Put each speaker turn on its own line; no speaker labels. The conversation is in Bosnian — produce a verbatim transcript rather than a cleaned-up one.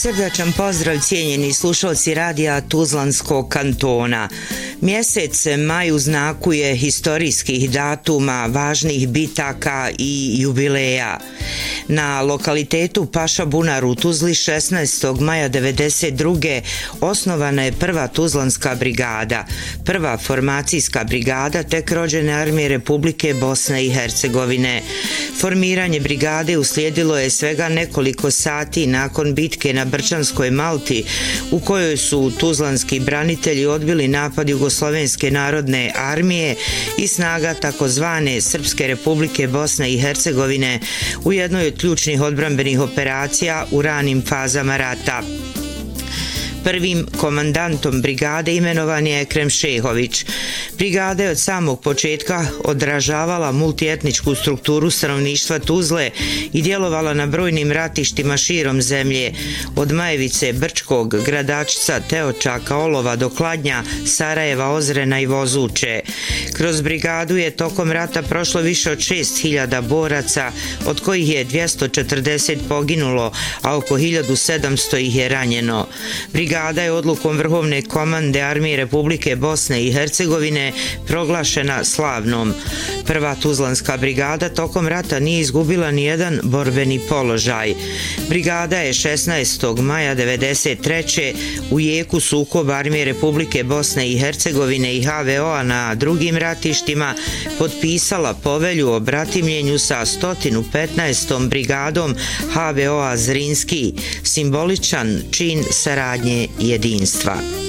Srdačan pozdrav cijenjeni slušalci radija Tuzlanskog kantona. Mjesec maj u znaku je historijskih datuma, važnih bitaka i jubileja. Na lokalitetu Paša Bunar u Tuzli šesnaestog maja devedeset druge osnovana je prva Tuzlanska brigada, prva formacijska brigada tek rođene armije Republike Bosne i Hercegovine. Formiranje brigade uslijedilo je svega nekoliko sati nakon bitke na Brčanskoj Malti, u kojoj su tuzlanski branitelji odbili napad Jugoslovenske narodne armije i snaga takozvane Srpske Republike Bosne i Hercegovine u jednoj od ključnih odbrambenih operacija u ranim fazama rata. Prvim komandantom brigade imenovan je Ekrem Šehović. Brigada je od samog početka odražavala multietničku strukturu stanovništva Tuzle i djelovala na brojnim ratištima širom zemlje, od Majevice, Brčkog, Gradačca, Teočaka, Olova do Kladnja, Sarajeva, Ozrena i Vozuče. Kroz brigadu je tokom rata prošlo više od šest hiljada boraca, od kojih je dvjesto četrdeset poginulo, a oko hiljadu sedamsto ih je ranjeno. Brigada je odlukom Vrhovne komande armije Republike Bosne i Hercegovine proglašena slavnom. Prva Tuzlanska brigada tokom rata nije izgubila ni jedan borbeni položaj. Brigada je šesnaestog maja devedeset treće u jeku sukoba armije Republike Bosne i Hercegovine i H V O-a na drugim ratištima potpisala povelju o bratimljenju sa sto petnaestom brigadom H V O-a Zrinski, simboličan čin saradnje jedinstva.